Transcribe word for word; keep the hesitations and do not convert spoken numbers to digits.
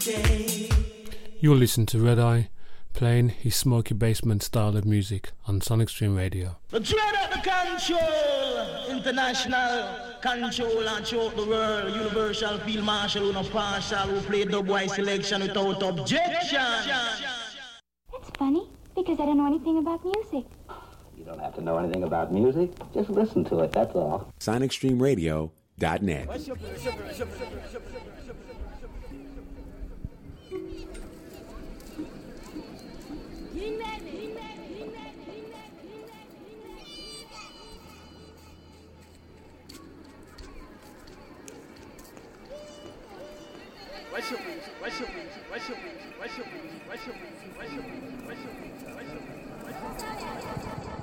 You'll listen to Red Eye playing his smoky basement style of music on Sonic Stream Radio. The dread of the control, international control and choke the world, universal field marshal who no partial, who play dubwise selection without objection. That's funny, because I don't know anything about music. You don't have to know anything about music, just listen to it, that's all. Sonic Stream Radio dot net. What's your music? What's your music? What's your music? What's your music? What's your music? What's your music? What's your music? What's your music? What's your music?